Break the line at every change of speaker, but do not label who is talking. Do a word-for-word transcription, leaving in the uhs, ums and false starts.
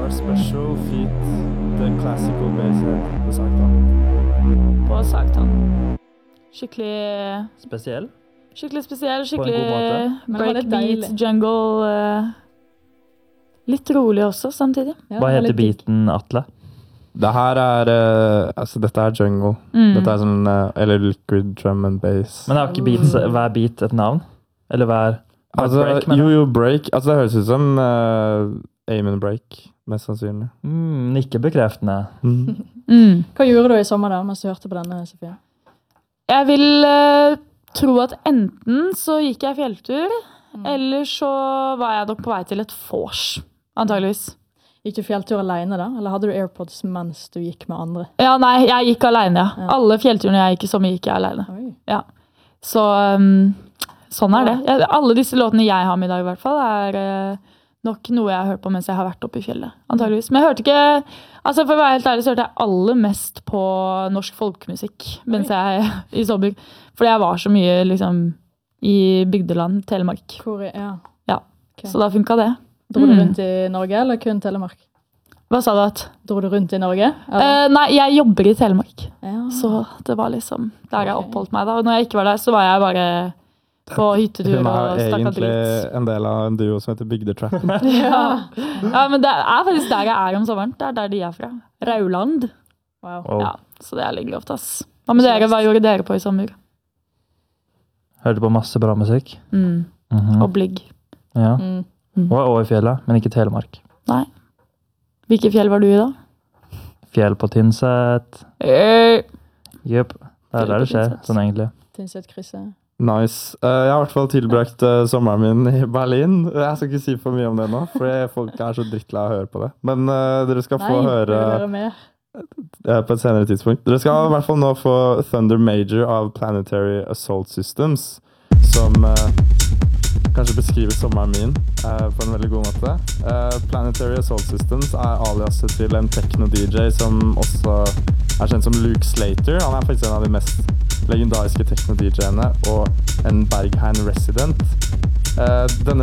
Guitar Special feat The Classical Basshead på Sagtann.
På Sagtann. Skikkelig
Spesiell?
Skikkelig spesiell,
På en god måte.
skikkelig breakbeat, jungle. Uh, litt rolig også samtidig.
Ja, Hva heter beaten, Atle?
Det her er, uh, altså dette er jungle.
Mm.
Dette er sånn, uh, eller liquid drum and bass.
Men har ikke beats, hver beat et navn? Eller hver, hver
altså,
break? Men...
Jo, jo, break. Altså det høres ut som uh, aim and break, mest sannsynlig.
Mm, ikke bekreftende.
Mm.
Mm.
Hva gjorde du i sommer da, mens du hørte på denne, Sofie?
Jeg vil uh, tro at enten så gikk jeg fjelltur, mm. eller så var jeg nok på vei til et vors, antageligvis.
Gikk du fjelltur alene da? Eller hadde du AirPods mens du gikk med andre?
Ja, nei, jeg gikk alene, ja.
Ja.
Alle fjellturene jeg gikk i sommer gikk jeg alene.
Oi.
Ja. Så um, sånn er det. Jeg, alle disse låtene jeg har med i dag i hvert fall er uh, nok noe jeg har hørt på mens jeg har vært oppe i fjellet, antageligvis. Men jeg hørte ikke, altså for å være helt ærlig så hørte jeg aller mest på norsk folkemusikk mens jeg i sommer. Fordi jeg var så mye liksom i bygdeland, Telemark.
Hvor, ja.
Ja,
okay.
Så da funket det.
Dro du
Mm.
rundt i Norge, eller kun Telemark?
Hva sa du at?
Dro du rundt i Norge?
Uh, nei, jeg jobber i Telemark.
Ja.
Så det var liksom der jeg
Ok.
oppholdt meg da. Og når jeg ikke var der, så var jeg bare på hyttetur
Hun
og
er
stakk av
egentlig
drit.
en del av en duo som heter Bygdetrappen.
Ja. Ja, men det er faktisk der jeg er om sommeren. Det er der de er fra. Rauland.
Wow.
Wow.
Ja, så det er litt grovt, ass. Hva med dere? Hva gjorde dere på i sommer?
Hørte på masse bra musikk.
Mm.
Mhm.
Og bligg.
Ja.
Mm.
Og over fjellet, men ikke Telemark.
Nei. Hvilke fjell var du i da?
Fjell på Tynset.
Eh.
Jøp. Det er der det skjer, sånn egentlig.
Tynset-krysset.
Nice. Uh, jeg har i hvert fall tilbrakt uh, sommeren min i Berlin. Jeg skal ikke si for mye om det nå, for folk er så drittlei av å høre på det. Men uh, dere skal få
Nei,
høre
vil du høre mer?
uh, på et senere tidspunkt. Dere skal i hvert fall nå få Thunder Major av Planetary Assault Systems, som uh, kanskje beskriver sommeren min uh, på en veldig god måte. Uh, Planetary Assault Systems er aliaset til en techno-D J som også er kjent som Luke Slater. Han er faktisk en av de mest legendariske techno-D J-ene og en Berghain resident. Uh, denne